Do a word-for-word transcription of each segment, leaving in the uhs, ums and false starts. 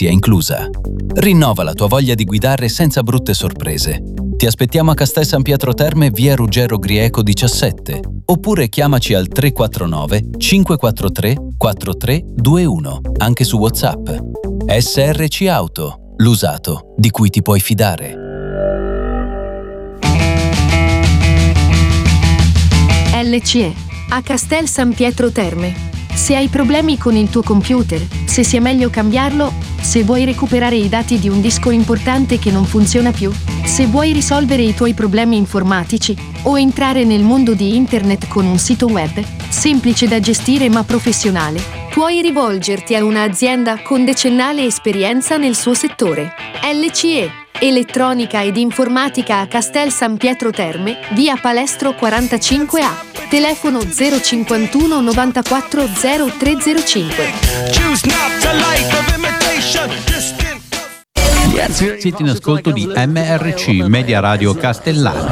sia inclusa. Rinnova la tua voglia di guidare senza brutte sorprese. Ti aspettiamo a Castel San Pietro Terme, via Ruggero Grieco diciassette, oppure chiamaci al tre quattro nove cinque quattro tre quattro tre due uno, anche su WhatsApp. S R C Auto, l'usato di cui ti puoi fidare. L C E a Castel San Pietro Terme. Se hai problemi con il tuo computer, se sia meglio cambiarlo, se vuoi recuperare i dati di un disco importante che non funziona più, se vuoi risolvere i tuoi problemi informatici o entrare nel mondo di internet con un sito web, semplice da gestire ma professionale, puoi rivolgerti a un'azienda con decennale esperienza nel suo settore. L C E, elettronica ed informatica a Castel San Pietro Terme, via Palestro quarantacinque A. Telefono zero cinquantuno novantaquattro zero tre zero cinque. Siete in ascolto di M R C, Media Radio Castellana.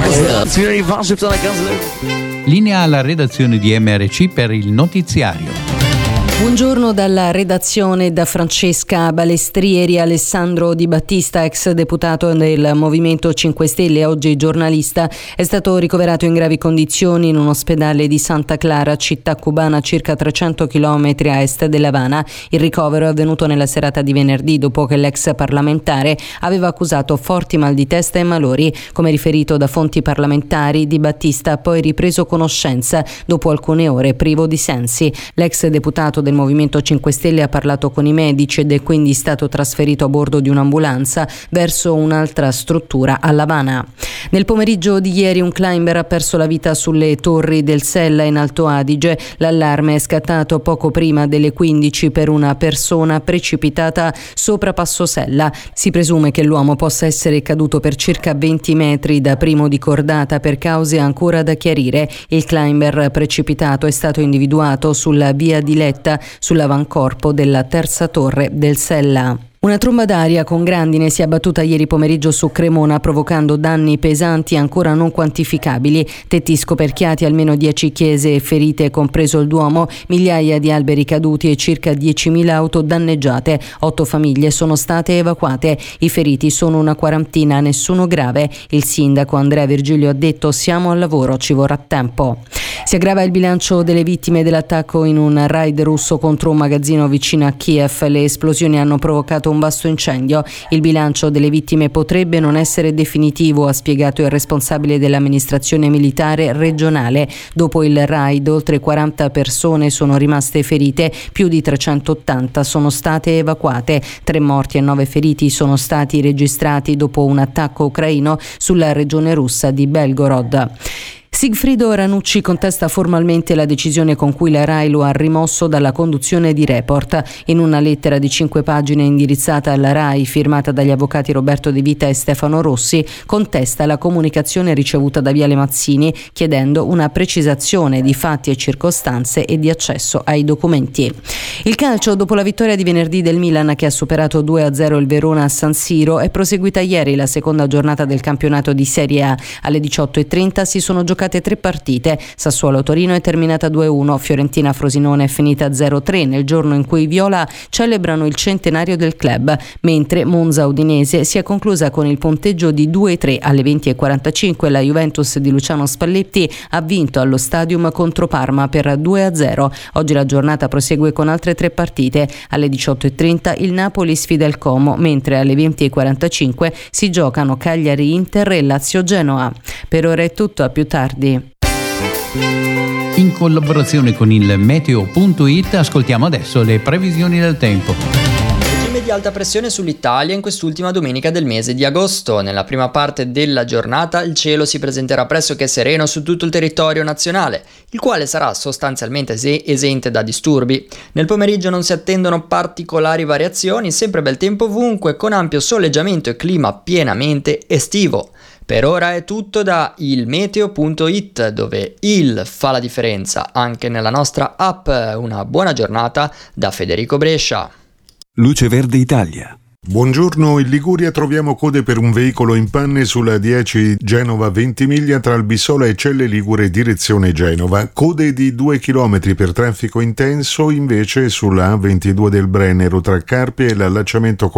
Linea alla redazione di M R C per il notiziario. Buongiorno dalla redazione, da Francesca Balestrieri. Alessandro Di Battista, ex deputato del Movimento cinque Stelle, oggi giornalista, è stato ricoverato in gravi condizioni in un ospedale di Santa Clara, città cubana circa trecento chilometri a est dell'Havana. Il ricovero è avvenuto nella serata di venerdì, dopo che l'ex parlamentare aveva accusato forti mal di testa e malori. Come riferito da fonti parlamentari, Di Battista ha poi ripreso conoscenza dopo alcune ore privo di sensi. L'ex deputato del Movimento cinque Stelle ha parlato con i medici ed è quindi stato trasferito a bordo di un'ambulanza verso un'altra struttura a L'Havana. Nel pomeriggio di ieri un climber ha perso la vita sulle torri del Sella in Alto Adige. L'allarme è scattato poco prima delle quindici per una persona precipitata sopra Passo Sella. Si presume che l'uomo possa essere caduto per circa venti metri da Primo di Cordata per cause ancora da chiarire. Il climber precipitato è stato individuato sulla via di Letta, sull'avancorpo della terza torre del Sella. Una tromba d'aria con grandine si è abbattuta ieri pomeriggio su Cremona, provocando danni pesanti ancora non quantificabili. Tetti scoperchiati, almeno dieci chiese e ferite, compreso il Duomo, migliaia di alberi caduti e circa diecimila auto danneggiate. Otto famiglie sono state evacuate. I feriti sono una quarantina, nessuno grave. Il sindaco Andrea Virgilio ha detto: siamo al lavoro, ci vorrà tempo. Si aggrava il bilancio delle vittime dell'attacco in un raid russo contro un magazzino vicino a Kiev. Le esplosioni hanno provocato un vasto incendio. Il bilancio delle vittime potrebbe non essere definitivo, ha spiegato il responsabile dell'amministrazione militare regionale. Dopo il raid, oltre quaranta persone sono rimaste ferite, più di trecentottanta sono state evacuate. Tre morti e nove feriti sono stati registrati dopo un attacco ucraino sulla regione russa di Belgorod. Sigfrido Ranucci contesta formalmente la decisione con cui la RAI lo ha rimosso dalla conduzione di Report. In una lettera di cinque pagine indirizzata alla RAI, firmata dagli avvocati Roberto De Vita e Stefano Rossi, contesta la comunicazione ricevuta da Viale Mazzini, chiedendo una precisazione di fatti e circostanze e di accesso ai documenti. Il calcio, dopo la vittoria di venerdì del Milan che ha superato due a zero il Verona a San Siro, è proseguita ieri la seconda giornata del campionato di Serie A. Alle diciotto e trenta si sono giocate tre partite. Sassuolo-Torino è terminata due a uno, Fiorentina-Frosinone è finita zero a tre nel giorno in cui i viola celebrano il centenario del club, mentre Monza-Udinese si è conclusa con il punteggio di due a tre. Alle venti e quarantacinque la Juventus di Luciano Spalletti ha vinto allo Stadium contro Parma per due a zero. Oggi la giornata prosegue con altre tre partite. Alle diciotto e trenta il Napoli sfida il Como, mentre alle venti e quarantacinque si giocano Cagliari-Inter e Lazio-Genoa. Per ora è tutto, a più tardi. In collaborazione con il meteo punto it ascoltiamo adesso le previsioni del tempo. Regime di alta pressione sull'Italia in quest'ultima domenica del mese di agosto. Nella prima parte della giornata il cielo si presenterà pressoché sereno su tutto il territorio nazionale, il quale sarà sostanzialmente esente da disturbi. Nel pomeriggio non si attendono particolari variazioni, sempre bel tempo ovunque, con ampio soleggiamento e clima pienamente estivo. Per ora è tutto da il meteo punto it, dove il fa la differenza anche nella nostra app. Una buona giornata da Federico Brescia. Luce Verde Italia. Buongiorno, in Liguria troviamo code per un veicolo in panne sulla dieci Genova-Ventimiglia tra Albissola e Celle Ligure direzione Genova. Code di due chilometri per traffico intenso invece sulla A ventidue del Brennero tra Carpia e l'allacciamento con